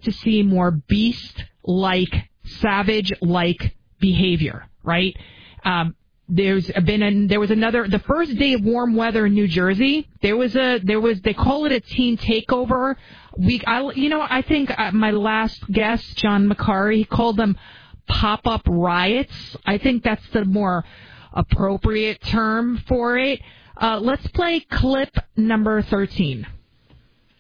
to see more beast-like, savage-like behavior, right? There was the first day of warm weather in New Jersey. They call it a teen takeover week. I think my last guest, John McCarry, he called them pop-up riots. I think that's the more appropriate term for it. Let's play clip number 13.